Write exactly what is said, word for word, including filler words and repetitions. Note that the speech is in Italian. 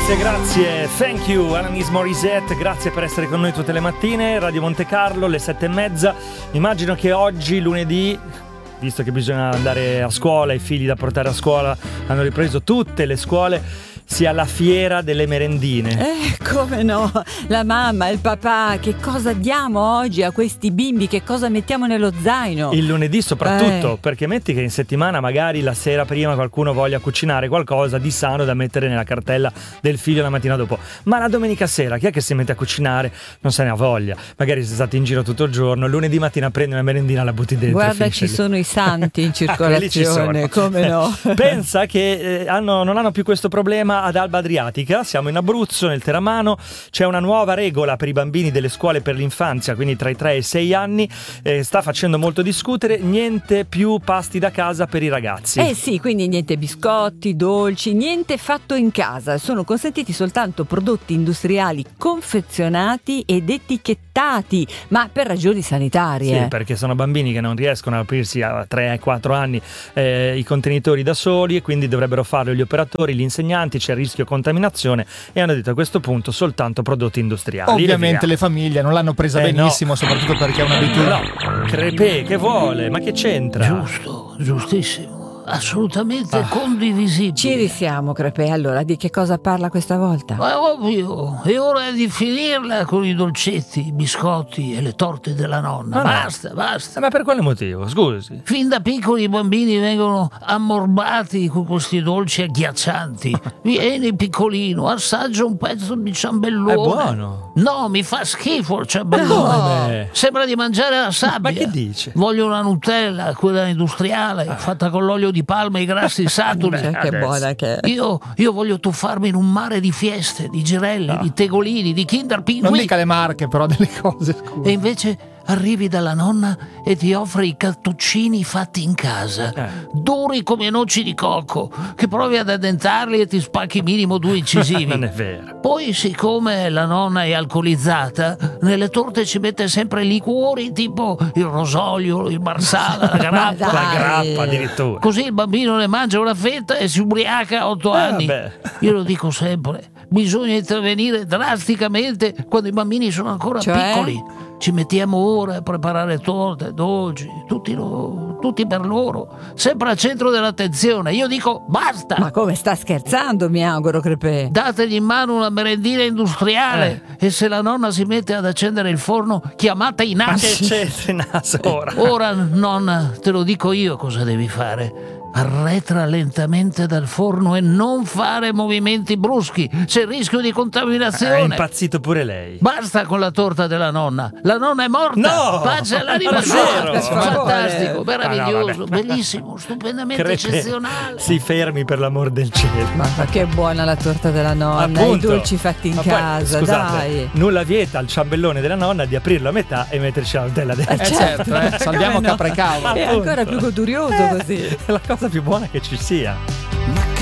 Grazie, grazie, thank you Alanis Morissette, grazie per essere con noi tutte le mattine. Radio Monte Carlo, le sette e mezza. Immagino che oggi, lunedì, visto che bisogna andare a scuola, i figli da portare a scuola, hanno ripreso tutte le scuole, sia la fiera delle merendine. Eh, come no, la mamma, il papà, che cosa diamo oggi a questi bimbi, che cosa mettiamo nello zaino? Il lunedì soprattutto, eh. perché metti che in settimana magari la sera prima qualcuno voglia cucinare qualcosa di sano da mettere nella cartella del figlio la mattina dopo, ma la domenica sera chi è che si mette a cucinare? Non se ne ha voglia, magari sei stato in giro tutto il giorno, lunedì mattina prendi una merendina, la butti dentro. Guarda, ci sono i santi in circolazione, come no? Pensa che eh, hanno, non hanno più questo problema ad Alba Adriatica, siamo in Abruzzo, nel Teramano. C'è una nuova regola per i bambini delle scuole per l'infanzia, quindi tra i tre e i sei anni, eh, sta facendo molto discutere. Niente più pasti da casa per i ragazzi. Eh sì, quindi niente biscotti, dolci, niente fatto in casa. Sono consentiti soltanto prodotti industriali confezionati ed etichettati, ma per ragioni sanitarie. Sì, perché sono bambini che non riescono ad aprirsi a tre quattro anni eh, i contenitori da soli, e quindi dovrebbero farlo gli operatori, gli insegnanti. C'è il rischio contaminazione e hanno detto a questo punto soltanto prodotti industriali. Ovviamente le famiglie non l'hanno presa eh benissimo, no. soprattutto perché è un'abitudine. No, Crepè, che vuole? Ma che c'entra? Giusto, giustissimo. Assolutamente ah. condivisibile. Ci risiamo, Crepè. Allora, di che cosa parla questa volta? Ma ovvio, è ora di finirla con i dolcetti, i biscotti e le torte della nonna. Ah, basta, no. basta. Ma per quale motivo? Scusi. Fin da piccoli i bambini vengono ammorbati con questi dolci agghiaccianti. Vieni piccolino, assaggia un pezzo di ciambellone. È buono. No, mi fa schifo il ciambellone. No. Sembra di mangiare la sabbia. Ma che dice? Voglio una Nutella, quella industriale, ah. fatta con l'olio di palma e i grassi saturi. Beh, che buona che è. Io, io voglio tuffarmi in un mare di fieste, di girelli, no. di tegolini, di Kinder Pinguini. Non dica le marche però delle cose, scusa. E invece arrivi dalla nonna e ti offre i cattuccini fatti in casa, eh. duri come noci di cocco, che provi ad addentarli e ti spacchi minimo due incisivi. Non è vero. Poi, siccome la nonna è alcolizzata, nelle torte ci mette sempre liquori tipo il rosolio, il marsala, la grappa. La grappa addirittura. Così il bambino ne mangia una fetta e si ubriaca a otto eh, anni. Vabbè. Io lo dico sempre, bisogna intervenire drasticamente quando i bambini sono ancora cioè? piccoli. Ci mettiamo ore a preparare torte, dolci, tutti, lo, tutti per loro, sempre al centro dell'attenzione. Io dico basta! Ma come, sta scherzando, mi auguro, Crepè? Dategli in mano una merendina industriale eh. e se la nonna si mette ad accendere il forno, chiamate i Ma nasi. che c'entra i nasi ora? Ora, nonna, te lo dico io cosa devi fare. Arretra lentamente dal forno e non fare movimenti bruschi, c'è il rischio di contaminazione. È impazzito pure lei. Basta con la torta della nonna, la nonna è morta. No! Pace all'anima Zero. sua. Fantastico, meraviglioso, Ah, no, bellissimo, stupendamente Crepè. eccezionale. Si fermi, per l'amor del cielo. Ma che buona la torta della nonna, Appunto. i dolci fatti in Ma poi, casa, scusate, dai. nulla vieta al ciambellone della nonna di aprirlo a metà e metterci la Nutella dentro. Eh certo, eh, salviamo Come no? capra e cavolo. È ancora più godurioso così. È la cosa più buona che ci sia. Ma che